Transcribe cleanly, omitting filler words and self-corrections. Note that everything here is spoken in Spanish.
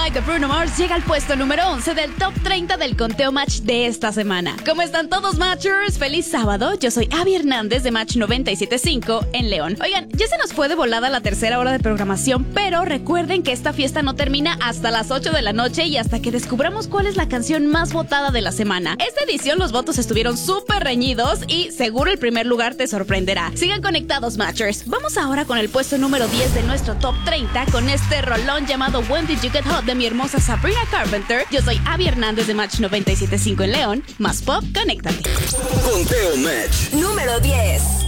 Like de Bruno Mars llega al puesto número 11 del Top 30 del conteo Match de esta semana. ¿Cómo están todos, Matchers? ¡Feliz sábado! Yo soy Abby Hernández de Match 97.5 en León. Oigan, ya se nos fue de volada la tercera hora de programación, pero recuerden que esta fiesta no termina hasta las 8 de la noche y hasta que descubramos cuál es la canción más votada de la semana. Esta edición los votos estuvieron súper reñidos y seguro el primer lugar te sorprenderá. Sigan conectados, Matchers. Vamos ahora con el puesto número 10 de nuestro Top 30 con este rolón llamado When Did You Get Hot de mi hermosa Sabrina Carpenter. Yo soy Abby Hernández de Match 97.5 en León. Más pop, conéctate. Conteo Match número 10.